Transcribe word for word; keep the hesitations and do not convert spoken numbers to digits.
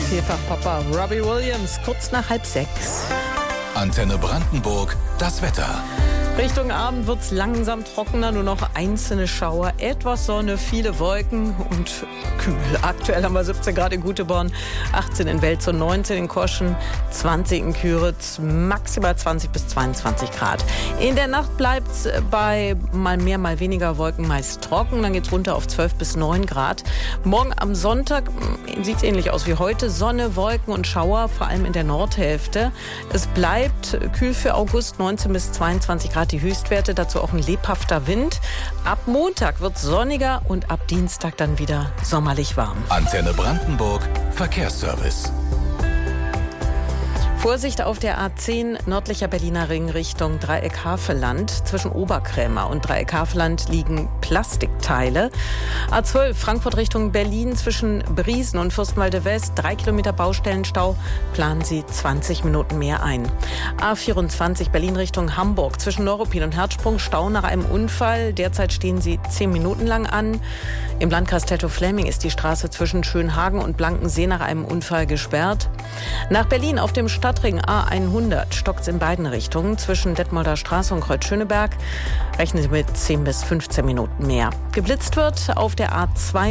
Vielfach Papa Robbie Williams, kurz nach halb sechs. Antenne Brandenburg, das Wetter. Richtung Abend wird es langsam trockener, nur noch einzelne Schauer, etwas Sonne, viele Wolken und kühl. Aktuell haben wir siebzehn Grad in Guteborn, achtzehn in Welz und neunzehn in Koschen, zwanzig in Küritz, maximal zwanzig bis zweiundzwanzig Grad. In der Nacht bleibt es bei mal mehr, mal weniger Wolken meist trocken, dann geht es runter auf zwölf bis neun Grad. Morgen am Sonntag sieht es ähnlich aus wie heute, Sonne, Wolken und Schauer, vor allem in der Nordhälfte. Es bleibt kühl für August, neunzehn bis zweiundzwanzig Grad. Die Höchstwerte, dazu auch ein lebhafter Wind. Ab Montag wird es sonniger und ab Dienstag dann wieder sommerlich warm. Antenne Brandenburg, Verkehrsservice. Vorsicht auf der A zehn, nördlicher Berliner Ring Richtung Dreieck-Havelland. Zwischen Oberkrämer und Dreieck-Havelland liegen Plastikteile. A zwölf, Frankfurt Richtung Berlin, zwischen Briesen und Fürstenwalde West. Drei Kilometer Baustellenstau, planen Sie zwanzig Minuten mehr ein. A vierundzwanzig, Berlin Richtung Hamburg. Zwischen Neuruppin und Herzsprung, Stau nach einem Unfall. Derzeit stehen Sie zehn Minuten lang an. Im Landkreis Teltow-Fläming ist die Straße zwischen Schönhagen und Blankensee nach einem Unfall gesperrt. Nach Berlin auf dem Stadtring A hundert stockt es in beiden Richtungen. Zwischen Detmolder Straße und Kreuz-Schöneberg rechnen Sie mit zehn bis fünfzehn Minuten mehr. Geblitzt wird auf der A zwei